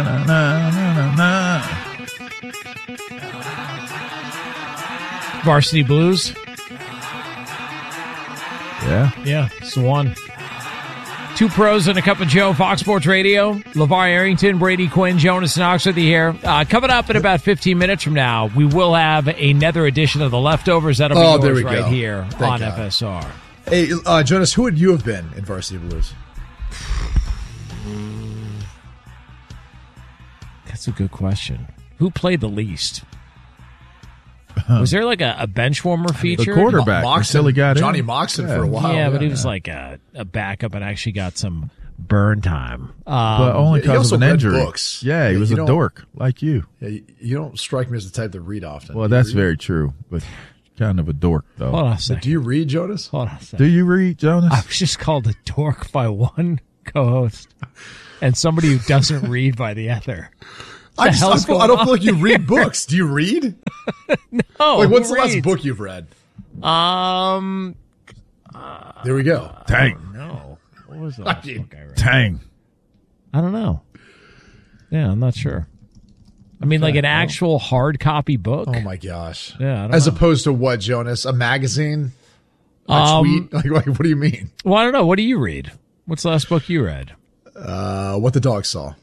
na, na, na, na. Varsity Blues. Yeah, it's the one. Two pros and a cup of Joe, Fox Sports Radio. LeVar Arrington, Brady Quinn, Jonas Knox with you here. Coming up in about 15 minutes from now, we will have another edition of The Leftovers. That'll be yours right here on FSR. Hey, Jonas, who would you have been in Varsity Blues? That's a good question. Who played the least? Was there like a bench warmer feature? The quarterback. Johnny Moxon for a while. Yeah, but he was like a backup and actually got some burn time. But only because of an injury. Books. Yeah, he was a dork like you. Yeah, you don't strike me as the type to read often. Well, that's very true, but kind of a dork, though. Hold on a second. Do you read, Jonas? Hold on a second. Do you read, Jonas? I was just called a dork by one co-host and somebody who doesn't read by the other. I don't feel like you read books. Do you read? No. Like, what's the last book you've read? There we go. Tang. No. What was the last book I read? Tang. I don't know. Yeah, I'm not sure. I mean, like an actual hard copy book. Oh my gosh. Yeah. As opposed to what, Jonas? A magazine? A tweet? Like, what do you mean? Well, I don't know. What do you read? What's the last book you read? What the Dog Saw.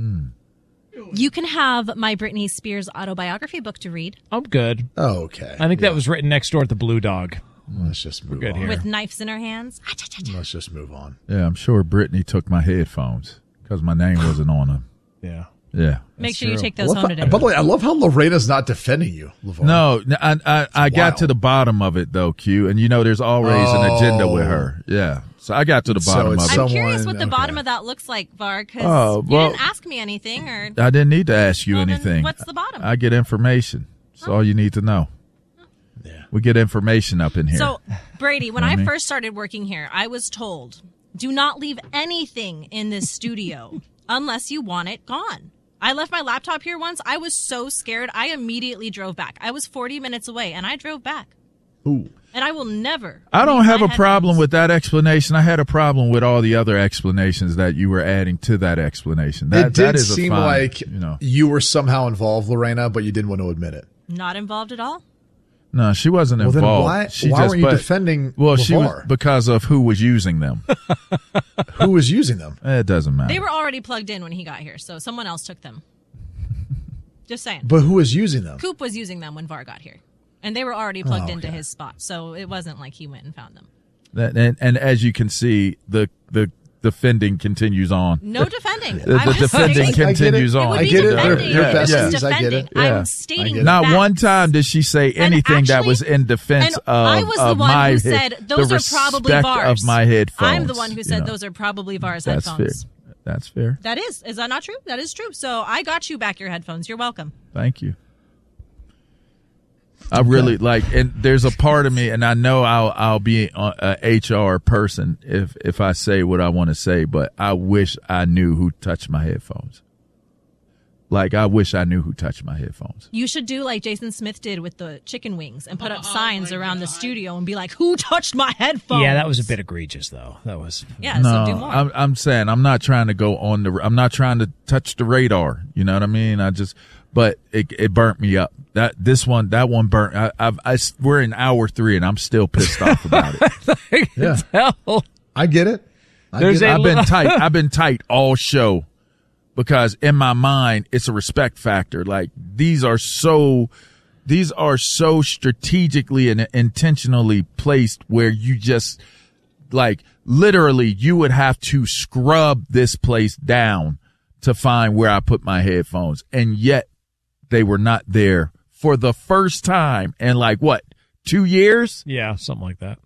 You can have my Britney Spears autobiography book to read. I'm good. Oh, okay. I think that was written next door at the Blue Dog. Let's just move on. Here. With knives in her hands. Let's just move on. Yeah, I'm sure Brittany took my headphones because my name wasn't on them. Yeah. Yeah. Make sure you take those home today. By the way, I love how Lorena's not defending you, LeVar. No, I got to the bottom of it, though, Q. And, there's always an agenda with her. Yeah. So I got to the bottom of it. I'm curious what the bottom of that looks like, Var, because you didn't ask me anything. I didn't need to ask you anything. What's the bottom? I get information. That's all you need to know. Yeah. We get information up in here. So, Brady, when I first started working here, I was told, do not leave anything in this studio unless you want it gone. I left my laptop here once. I was so scared. I immediately drove back. I was 40 minutes away, and I drove back. Ooh. And I will never. I don't have a problem with that explanation. I had a problem with all the other explanations that you were adding to that explanation. It did seem like you were somehow involved, Lorena, but you didn't want to admit it. Not involved at all? No, she wasn't involved. Then why weren't you defending LeVar? She was because of who was using them. Who was using them? It doesn't matter. They were already plugged in when he got here, so someone else took them. Just saying. But who was using them? Coop was using them when VAR got here. And they were already plugged into his spot, so it wasn't like he went and found them. And as you can see, the defending continues on. No defending. The defending continues on. I get it. They're besties. I get it. I'm stating Not facts. one time did she say anything that was in defense of I was the one who said those are probably respect VARs. of my headphones. I'm the one who said those are probably VARs headphones. Fair. That's fair. That is. Is that not true? That is true. So I got you back your headphones. You're welcome. Thank you. I really and there's a part of me, and I know I'll be a HR person if I say what I want to say, but I wish I knew who touched my headphones. Like, I wish I knew who touched my headphones. You should do like Jason Smith did with the chicken wings and put up signs around the studio and be like, who touched my headphones? Yeah, that was a bit egregious, though. That was... Yeah, so do more. I'm saying I'm not trying to go on I'm not trying to touch the radar. You know what I mean? But it burnt me up. That one burnt. We're in hour 3 and I'm still pissed off about it. Yeah, I get it. I've been tight all show because in my mind it's a respect factor. Like these are so strategically and intentionally placed where you just like literally you would have to scrub this place down to find where I put my headphones, and yet they were not there for the first time in 2 years? Yeah, something like that.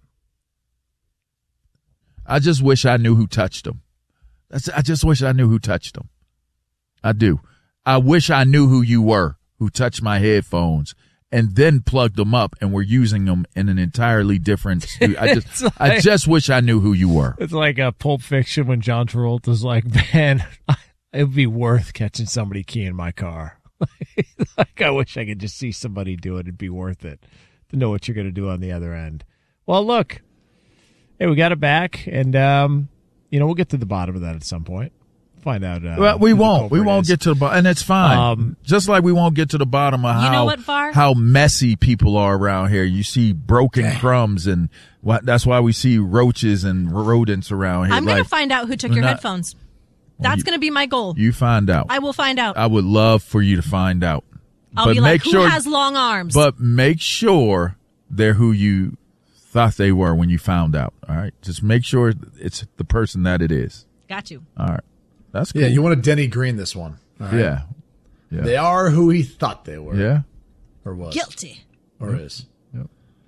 I just wish I knew who touched them. I just wish I knew who touched them. I do. I wish I knew who you were, who touched my headphones and then plugged them up and were using them in an entirely different studio. I just wish I knew who you were. It's like a Pulp Fiction when John Travolta's like, man, it would be worth catching somebody keying my car. Like, I wish I could just see somebody do it. It'd be worth it to know what you're going to do on the other end. Well, look, hey, we got it back, and we'll get to the bottom of that at some point. find out. Well, we won't. We won't get to the bottom, and it's fine. Just like we won't get to the bottom of how messy people are around here. You see broken crumbs, and that's why we see roaches and rodents around here. I'm going to find out who took your headphones. That's going to be my goal. You find out. I will find out. I would love for you to find out. I'll be like, who has long arms? But make sure they're who you thought they were when you found out. All right? Just make sure it's the person that it is. Got you. All right. That's cool. Yeah, you want to Denny Green this one. All right? Yeah. They are who he thought they were. Yeah. Or was. Guilty. Or is. Yep.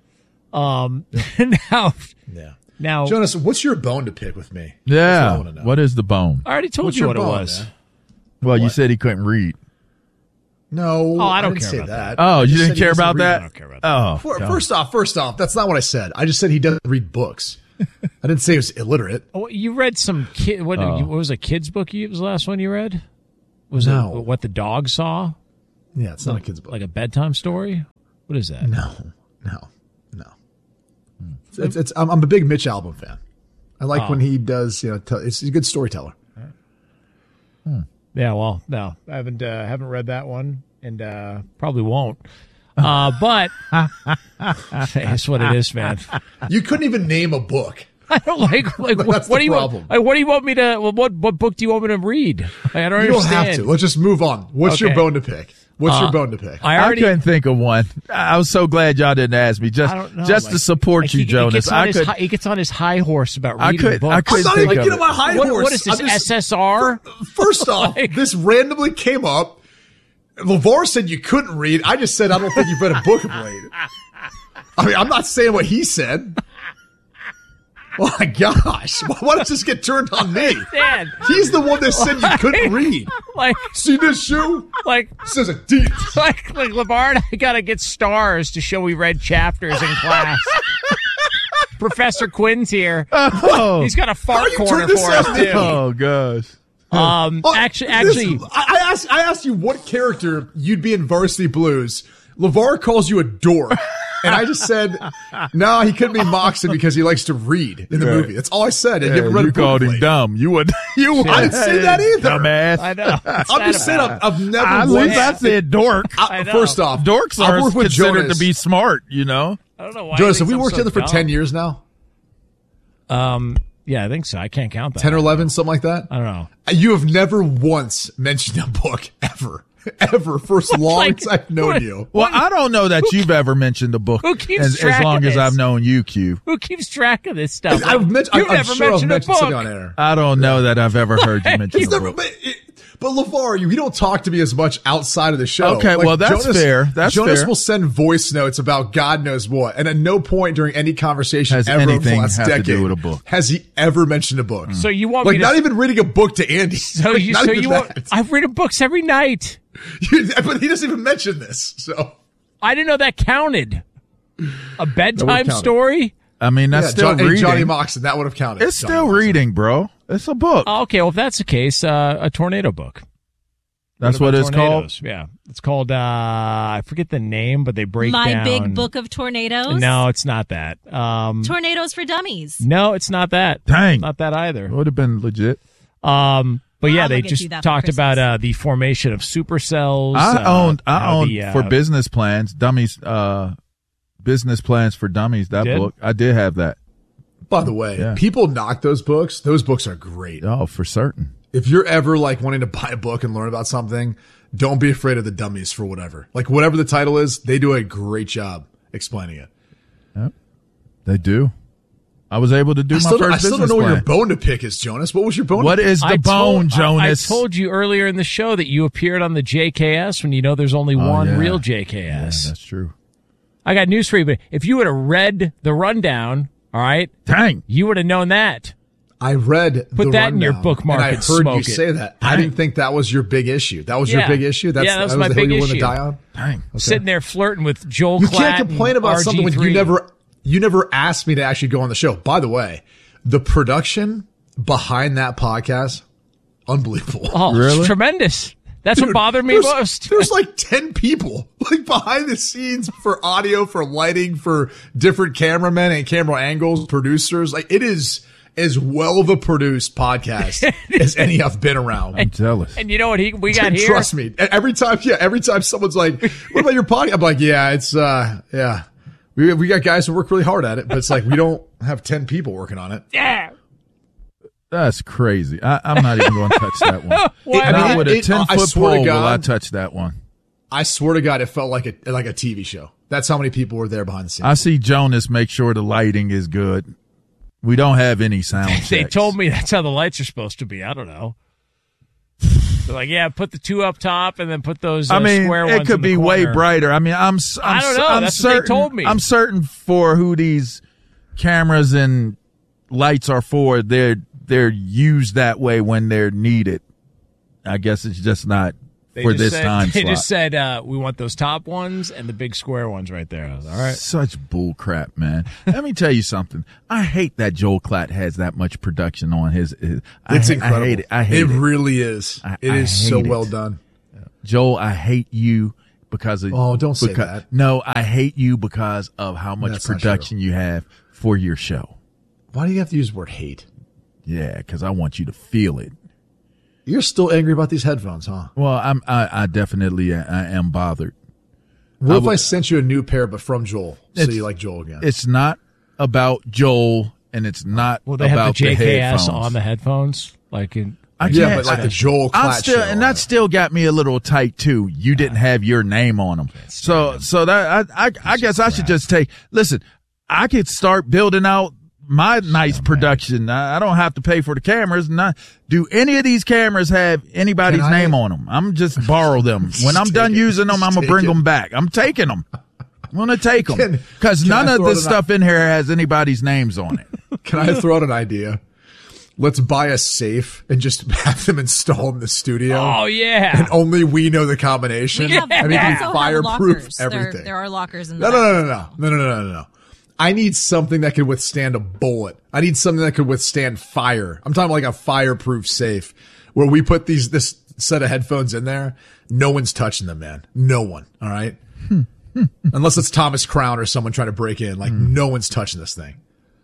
Now, Jonas, what's your bone to pick with me? Yeah. That's what I want to know. What is the bone? I already told you what it was. Man? Well, you said he couldn't read. No, I don't didn't care say about that. Oh, you didn't care about I that? don't care about that. Oh. First off, that's not what I said. I just said he doesn't read books. I didn't say he was illiterate. Oh, you read some kid. What was a kid's book? Was the last one you read? Was it What the Dog Saw? Yeah, it's not a kid's book. Like a bedtime story? What is that? No. I'm a big Mitch Albom fan. I like when he does. He's a good storyteller. Yeah, well, no, I haven't read that one, and probably won't. But that's what it is, man. You couldn't even name a book. I don't like what do you want? What do you want me to? What book do you want me to read? I don't understand. You don't have to. Let's just move on. What's your bone to pick? What's your bone to pick? I couldn't think of one. I was so glad y'all didn't ask me. Just to support you, Jonas. He gets on his high horse about reading books. I couldn't think of it. On my high horse. What is this, SSR? First off, this randomly came up. LeVar said you couldn't read. I just said I don't think you've read a book of late. I mean, I'm not saying what he said. Oh my gosh! Why does this get turned on me? Dad. He's the one that said you couldn't read. See this shoe? Says a deep. Like LeVar, I gotta get stars to show we read chapters in class. Professor Quinn's here. Oh. He's got a fart corner for us too. Oh gosh. Actually, I asked you what character you'd be in Varsity Blues. LeVar calls you a dork. And I just said, no, he couldn't be Moxon because he likes to read in the movie. That's all I said. And you called him dumb. I didn't say that either. Dumbass. I know. I'm just saying I've never At least I said dork. First off, dorks are considered to be smart, I don't know why. Jonas, have we worked together for 10 years now? Yeah, I think so. I can't count that. 10 or 11, something like that? I don't know. You have never once mentioned a book, ever. Ever, for as long as I've known you. Well, I don't know that you've ever mentioned a book as long as I've known you, Q. Who keeps track of this stuff? I'm never sure mentioned I've mentioned a book. something on air. I don't know that I've ever heard you mention a book. But LeVar, you don't talk to me as much outside of the show. Okay, well, that's fair. Jonas will send voice notes about God knows what, and at no point during any conversation has ever anything in the last have decade to do with a book. Has he ever mentioned a book. So you want me to, not even reading a book to Andy. I've read books every night. But he doesn't even mention this. So I didn't know that counted. A bedtime story? I mean, that's still reading. Johnny Moxon, that would have counted. It's still reading, bro. It's a book. Oh, okay, well, if that's the case, a tornado book. That's what it's called? Yeah. It's called, I forget the name, but they break down. My Big Book of Tornadoes? No, it's not that. Tornadoes for Dummies. No, it's not that. Dang. Not that either. It would have been legit. But yeah, they just talked about the formation of supercells. I owned for business plans, dummies, business plans for dummies. That book, I did have that. By the way, people knock those books. Those books are great. Oh, for certain. If you're ever wanting to buy a book and learn about something, don't be afraid of the dummies for whatever. Whatever the title is, they do a great job explaining it. Yep, they do. I was able to do my first business plan. I still don't know what your bone to pick is, Jonas. What was your bone? What is the bone, Jonas? I told you earlier in the show that you appeared on the JKS when you know there's only one real JKS. Yeah, that's true. I got news for you, but if you would have read the rundown, all right, dang, you would have known that. I read Put that in your bookmark and I heard you say that. I didn't think that was your big issue. That was your big issue? That was my big issue. Die on? Dang. Okay. Sitting there flirting with Joel Klatt. You can't complain about something when you never asked me to actually go on the show. By the way, the production behind that podcast, unbelievable. Oh, really? It's tremendous. That's what bothered me most. There's 10 people behind the scenes for audio, for lighting, for different cameramen and camera angles, producers. as well of a produced podcast as any I've been around. I'm jealous. And you know what we got here? Trust me. Every time someone's like, what about your podcast? I'm like, yeah, it's, yeah. We got guys who work really hard at it, but it's like we don't have 10 people working on it. Yeah. That's crazy. I'm not even going to touch that one. Why? With a 10-foot pole, will I touch that one? I swear to God, it felt like a TV show. That's how many people were there behind the scenes. I see Jonas make sure the lighting is good. We don't have any sound checks. They told me that's how the lights are supposed to be. I don't know. They're like, yeah, put the two up top and then put those square ones in the corner. It could be way brighter. I mean, I don't know. That's what they told me. I'm certain for who these cameras and lights are for. They're used that way when they're needed. I guess it's just not for this time slot. They just said, we want those top ones and the big square ones right there. I was all right. Such bull crap, man. Let me tell you something. I hate that Joel Klatt has that much production on his it's incredible. I hate it. I hate it. It really is. It is so well done. Joel, I hate you because of... Oh, don't say that. No, I hate you because of how much production you have for your show. Why do you have to use the word hate? Yeah, because I want you to feel it. You're still angry about these headphones, huh? Well, I definitely I am bothered. What if I sent you a new pair, but from Joel, so you like Joel again? It's not about Joel, and it's not about the headphones. Will they have the JKS on the headphones? But like the Joel Klatt show. And that still got me a little tight too. You didn't have your name on them, so that I guess I should just take. Listen, I could start building out my nice production. I don't have to pay for the cameras. Do any of these cameras have anybody's name on them? I'm just borrow them. When I'm done using them, I'm going to bring them back. I'm taking them. I'm going to take them because none of this stuff in here has anybody's names on it. Can I throw out an idea? Let's buy a safe and just have them install in the studio. Oh, yeah. And only we know the combination. We can fireproof everything. There are lockers in the No. I need something that could withstand a bullet. I need something that could withstand fire. I'm talking like a fireproof safe where we put this set of headphones in there. No one's touching them, man. No one. All right. Unless it's Thomas Crown or someone trying to break in. No one's touching this thing.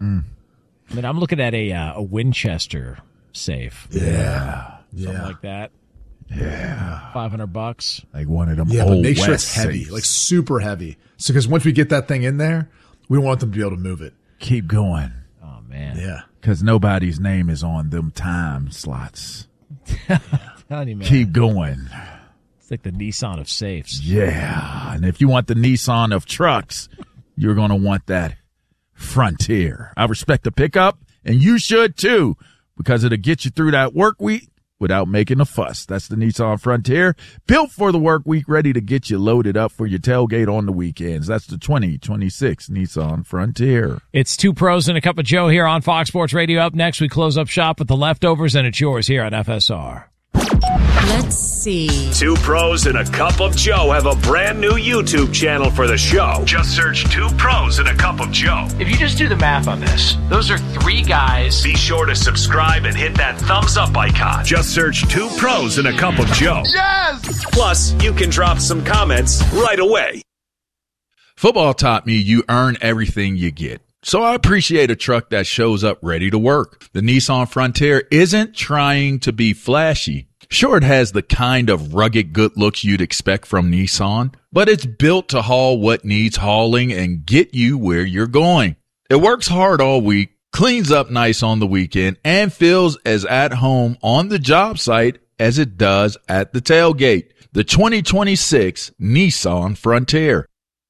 I mean, I'm looking at a Winchester safe. Yeah. Something like that. Yeah. $500. Like one of them old but make sure it's West heavy, safes. like super heavy. So, because once we get that thing in there, we want them to be able to move it. Keep going. Oh, man. Yeah. Because nobody's name is on them time slots. You, man. Keep going. It's like the Nissan of safes. Yeah. And if you want the Nissan of trucks, you're going to want that Frontier. I respect the pickup, and you should too, because it'll get you through that work week without making a fuss. That's the Nissan Frontier, built for the work week, ready to get you loaded up for your tailgate on the weekends. That's the 2026 Nissan Frontier. It's Two Pros and a Cup of Joe here on Fox Sports Radio. Up next, we close up shop with the leftovers, and it's yours here on FSR. Let's see. Two Pros and a Cup of Joe have a brand new YouTube channel for the show. Just search Two Pros and a Cup of Joe. If you just do the math on this, those are three guys. Be sure to subscribe and hit that thumbs up icon. Just search Two Pros and a Cup of Joe. Yes! Plus, you can drop some comments right away. Football taught me you earn everything you get. So I appreciate a truck that shows up ready to work. The Nissan Frontier isn't trying to be flashy. Sure, it has the kind of rugged good looks you'd expect from Nissan, but it's built to haul what needs hauling and get you where you're going. It works hard all week, cleans up nice on the weekend, and feels as at home on the job site as it does at the tailgate. The 2026 Nissan Frontier.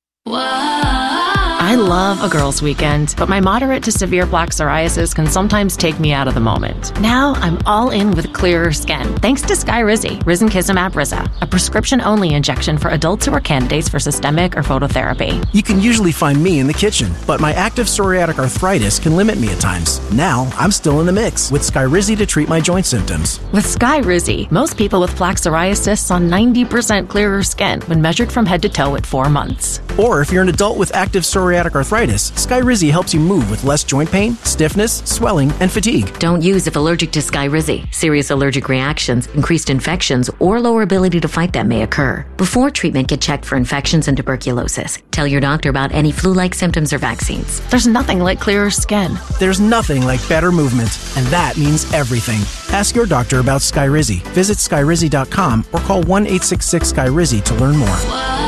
I love a girls' weekend, but my moderate to severe plaque psoriasis can sometimes take me out of the moment. Now I'm all in with clearer skin, thanks to Skyrizi, Risankizumab Riza, a prescription-only injection for adults who are candidates for systemic or phototherapy. You can usually find me in the kitchen, but my active psoriatic arthritis can limit me at times. Now I'm still in the mix with Skyrizi to treat my joint symptoms. With Skyrizi, most people with plaque psoriasis saw 90% clearer skin when measured from head to toe at 4 months. Or if you're an adult with active psoriatic psoriatic arthritis, Skyrizi helps you move with less joint pain, stiffness, swelling, and fatigue. Don't use if allergic to Skyrizi. Serious allergic reactions, increased infections, or lower ability to fight them may occur. Before treatment, get checked for infections and tuberculosis. Tell your doctor about any flu-like symptoms or vaccines. There's nothing like clearer skin. There's nothing like better movement, and that means everything. Ask your doctor about Skyrizi. Visit Skyrizi.com or call 1-866-SKYRIZI to learn more.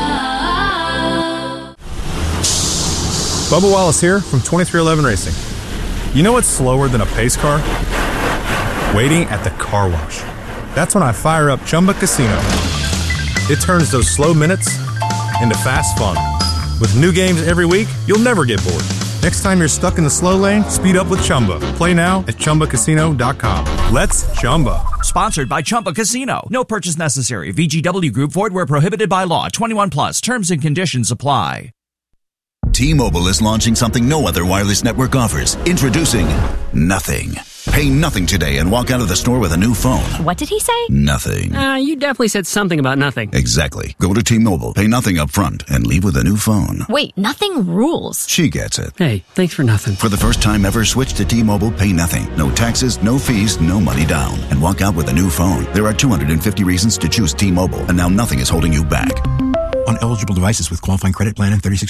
Bubba Wallace here from 2311 Racing. You know what's slower than a pace car? Waiting at the car wash. That's when I fire up Chumba Casino. It turns those slow minutes into fast fun. With new games every week, you'll never get bored. Next time you're stuck in the slow lane, speed up with Chumba. Play now at ChumbaCasino.com. Let's Chumba. Sponsored by Chumba Casino. No purchase necessary. VGW Group. Void where prohibited by law. 21 plus. Terms and conditions apply. T-Mobile is launching something no other wireless network offers. Introducing Nothing. Pay nothing today and walk out of the store with a new phone. What did he say? Nothing. You definitely said something about nothing. Exactly. Go to T-Mobile, pay nothing up front, and leave with a new phone. Wait, nothing rules. She gets it. Hey, thanks for nothing. For the first time ever, switch to T-Mobile, pay nothing. No taxes, no fees, no money down. And walk out with a new phone. There are 250 reasons to choose T-Mobile, and now nothing is holding you back. On eligible devices with qualifying credit plan and 36